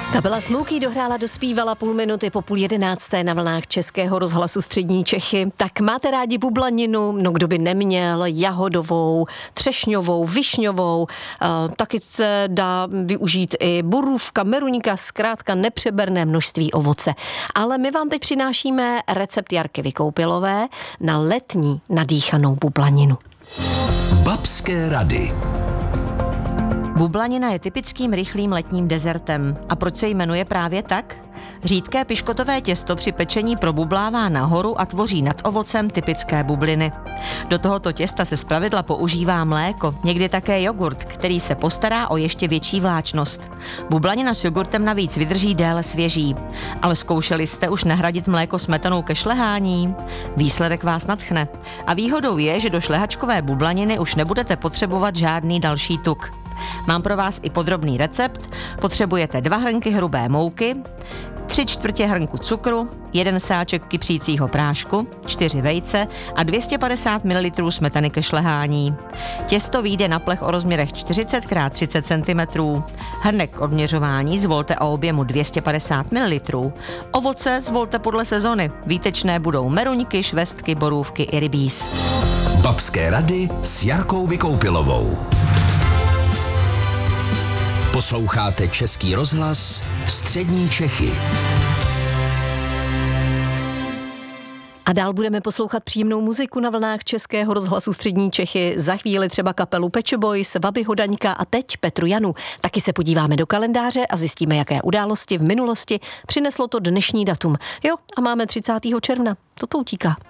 Kapela Smokey dohrála, dospívala půl minuty po 10:30 na vlnách Českého rozhlasu Střední Čechy. Tak máte rádi bublaninu? No kdo by neměl? Jahodovou, třešňovou, višňovou, taky se dá využít i borůvka, meruňka, zkrátka nepřeberné množství ovoce. Ale my vám teď přinášíme recept Jarky Vykoupilové na letní nadýchanou bublaninu. Babské rady. Bublanina je typickým rychlým letním dezertem. A proč se jmenuje právě tak? Řídké piškotové těsto při pečení probublává nahoru a tvoří nad ovocem typické bubliny. Do tohoto těsta se zpravidla používá mléko, někdy také jogurt, který se postará o ještě větší vláčnost. Bublanina s jogurtem navíc vydrží déle svěží. Ale zkoušeli jste už nahradit mléko smetanou ke šlehání? Výsledek vás nadchne. A výhodou je, že do šlehačkové bublaniny už nebudete potřebovat žádný další tuk. Mám pro vás i podrobný recept. Potřebujete 2 hrnky hrubé mouky, 3/4 hrnku cukru, 1 sáček kypřícího prášku, 4 vejce a 250 ml smetany ke šlehání. Těsto vyjde na plech o rozměrech 40 x 30 cm. Hrnek k odměřování zvolte o objemu 250 ml. Ovoce zvolte podle sezony. Výtečné budou meruňky, švestky, borůvky i rybíz. Babské rady s Jarkou Vykoupilovou. Posloucháte Český rozhlas Střední Čechy. A dál budeme poslouchat příjemnou muziku na vlnách Českého rozhlasu Střední Čechy. Za chvíli třeba kapelu Pet Shop Boys, Babi Hodaňka a teď Petru Janu. Taky se podíváme do kalendáře a zjistíme, jaké události v minulosti přineslo to dnešní datum. Jo, a máme 30. června. To utíká.